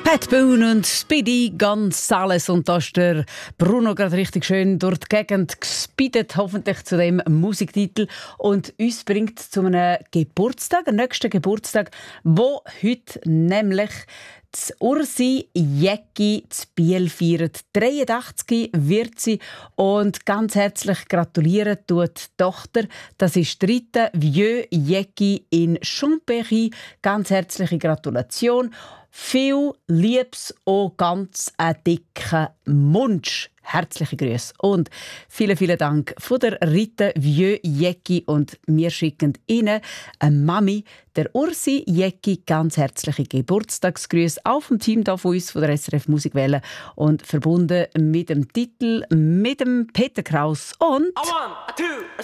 Pat Boone und Speedy Gonzales. Und da ist der Bruno gerade richtig schön durch die Gegend gespeedet, hoffentlich zu dem Musiktitel. Und uns bringt zu einem Geburtstag, einem nächsten Geburtstag, wo heute nämlich die Ursi Jäcki zu Biel feiert. 83 wird sie und ganz herzlich gratulieren tut die Tochter. Das ist Rita Vieux Jäcki in Champéry. Ganz herzliche Gratulation. Viel Liebes und ganz einen dicken Munsch. Herzliche Grüße und vielen, vielen Dank von der Rita Vieux Jäcki und wir schicken Ihnen eine Mami, der Ursi Jäcki, ganz herzliche Geburtstagsgrüße auf dem Team da von uns von der SRF Musikwelle und verbunden mit dem Titel mit dem Peter Kraus und